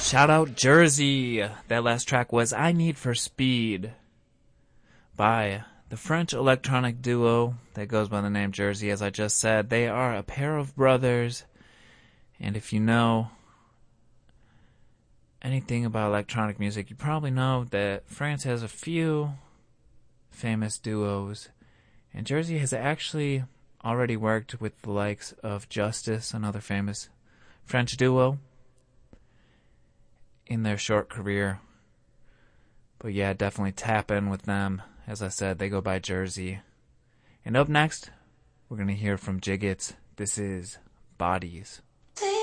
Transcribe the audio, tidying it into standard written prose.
Shout out Jersey. That last track was I Need for Speed by the French electronic duo that goes by the name Jersey. As I just said, they are a pair of brothers. And if you know anything about electronic music, you probably know that France has a few famous duos. And Jersey has actually already worked with the likes of Justice, another famous French duo, in their short career. But yeah, definitely tap in with them. As I said, they go by Jersey. And up next, we're going to hear from Jiggets. This is Bodies.